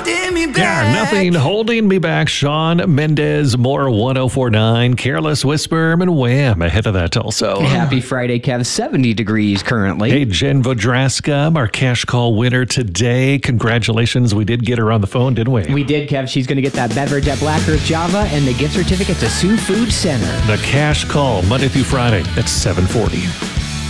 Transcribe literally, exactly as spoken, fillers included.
holding me back. Yeah, nothing holding me back. Shawn Mendes, more one oh four point nine. Careless Whisper, and Wham! Ahead of that also. Happy Friday, Kev. seventy degrees currently. Hey, Jen Vodraska, our cash call winner today. Congratulations. We did get her on the phone, didn't we? We did, Kev. She's going to get that beverage at Black Earth Java and the gift certificate to Sioux Food Center. The cash call, Monday through Friday at seven forty.